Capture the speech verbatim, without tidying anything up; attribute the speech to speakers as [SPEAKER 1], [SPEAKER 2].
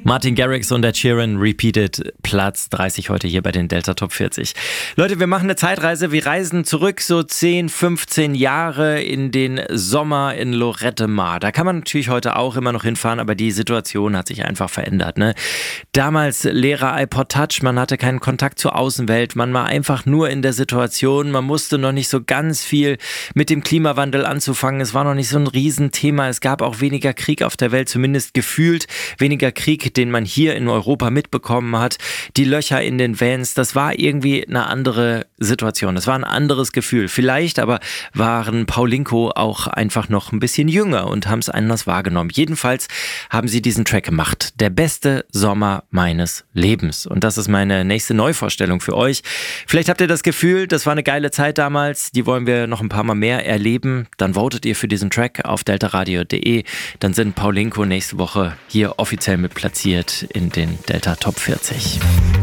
[SPEAKER 1] Martin Garrix und Ed Sheeran, Repeated, Platz dreißig heute hier bei den Delta Top vierzig. Leute, wir machen eine Zeitreise. Wir reisen zurück so zehn, fünfzehn Jahre in den Sommer in Lorette Mar. Da kann man natürlich heute auch immer noch hinfahren, aber die Situation hat sich einfach verändert. Ne? Damals leerer iPod Touch, man hatte keinen Kontakt zur Außenwelt, man war einfach nur in der Situation, man musste noch nicht so ganz viel mit dem Klimawandel anzufangen. Es war noch nicht so ein Riesenthema. Es gab auch weniger Krieg auf der Welt, zumindest gefühlt weniger Krieg, den man hier in Europa mitbekommen hat. Die Löcher in den Vans, das war irgendwie eine andere Situation. Das war ein anderes Gefühl. Vielleicht aber waren Paulinko auch einfach noch ein bisschen jünger und haben es anders wahrgenommen. Jedenfalls haben sie diesen Track gemacht. Der beste Sommer meines Lebens. Und das ist meine nächste Neuvorstellung für euch. Vielleicht habt ihr das Gefühl, das war eine geile Zeit damals. Die wollen wir noch ein paar Mal mehr erleben. Dann votet ihr für diesen Track auf deltaradio punkt de. Dann sind Paulinko nächste Woche hier offiziell mit platziert in den Delta Top vierzig.